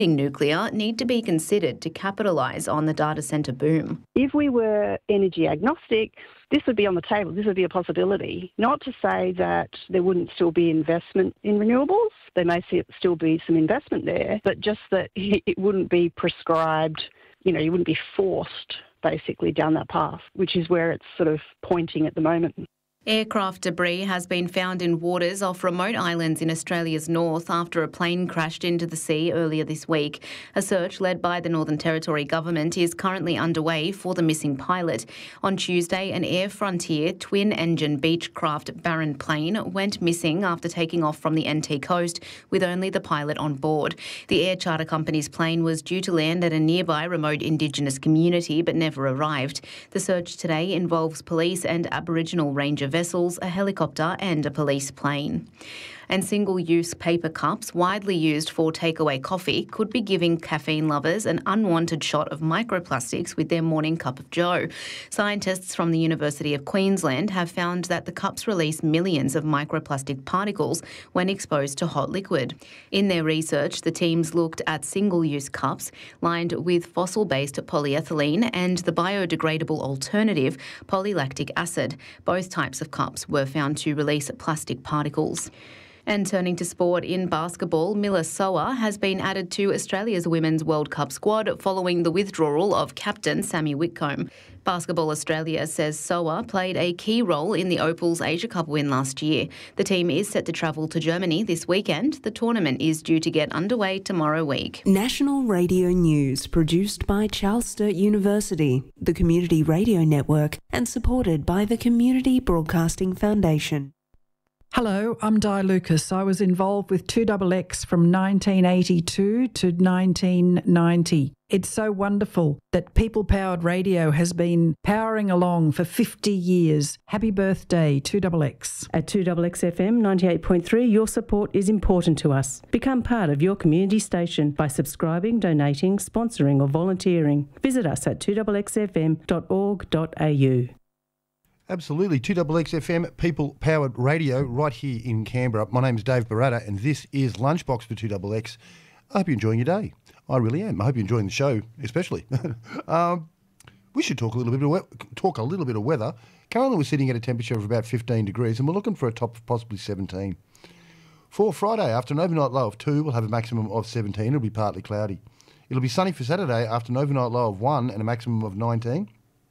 nuclear need to be considered to capitalise on the data centre boom. If we were energy agnostic, this would be on the table. This would be a possibility. Not to say that there wouldn't still be investment in renewables. There may still be some investment there, but just that it wouldn't be prescribed, you wouldn't be forced basically down that path, which is where it's sort of pointing at the moment. Aircraft debris has been found in waters off remote islands in Australia's north after a plane crashed into the sea earlier this week. A search led by the Northern Territory government is currently underway for the missing pilot. On Tuesday, an Air Frontier twin-engine Beechcraft Baron plane went missing after taking off from the NT coast with only the pilot on board. The air charter company's plane was due to land at a nearby remote Indigenous community but never arrived. The search today involves police and Aboriginal Ranger vessels, a helicopter and a police plane. And single-use paper cups, widely used for takeaway coffee, could be giving caffeine lovers an unwanted shot of microplastics with their morning cup of joe. Scientists from the University of Queensland have found that the cups release millions of microplastic particles when exposed to hot liquid. In their research, the teams looked at single-use cups lined with fossil-based polyethylene and the biodegradable alternative, polylactic acid. Both types of cups were found to release plastic particles. And turning to sport, in basketball, Miller Soa has been added to Australia's Women's World Cup squad following the withdrawal of captain Sammy Whitcomb. Basketball Australia says Soa played a key role in the Opal's Asia Cup win last year. The team is set to travel to Germany this weekend. The tournament is due to get underway tomorrow week. National Radio News, produced by Charles Sturt University, the Community Radio Network, and supported by the Community Broadcasting Foundation. Hello, I'm Di Lucas. I was involved with 2XX from 1982 to 1990. It's so wonderful that people-powered radio has been powering along for 50 years. Happy birthday, 2XX. At 2XX FM 98.3, your support is important to us. Become part of your community station by subscribing, donating, sponsoring or volunteering. Visit us at 2xxfm.org.au. Absolutely. 2XX FM, people-powered radio right here in Canberra. My name's Dave Barata and this is Lunchbox for 2XX. I hope you're enjoying your day. I really am. I hope you're enjoying the show, especially. We should talk a little bit of weather. Currently we're sitting at a temperature of about 15 degrees and we're looking for a top of possibly 17. For Friday, after an overnight low of 2, we'll have a maximum of 17. It'll be partly cloudy. It'll be sunny for Saturday after an overnight low of 1 and a maximum of 19.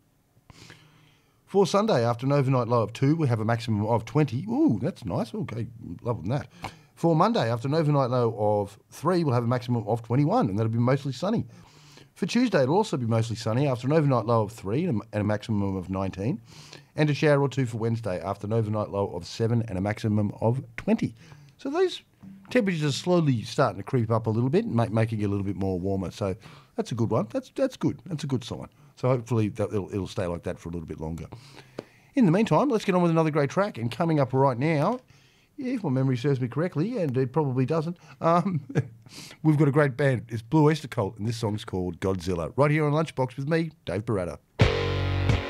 For Sunday, after an overnight low of 2, we have a maximum of 20. Ooh, that's nice. Okay, loving that. For Monday, after an overnight low of 3, we'll have a maximum of 21, and that'll be mostly sunny. For Tuesday, it'll also be mostly sunny after an overnight low of 3 and a maximum of 19. And a shower or 2 for Wednesday after an overnight low of 7 and a maximum of 20. So those temperatures are slowly starting to creep up a little bit and making it a little bit more warmer. So that's a good one. That's good. That's a good sign. So hopefully it'll stay like that for a little bit longer. In the meantime, let's get on with another great track. And coming up right now, if my memory serves me correctly, and it probably doesn't, we've got a great band. It's Blue Oyster Cult, and this song's called Godzilla. Right here on Lunchbox with me, Dave Barata.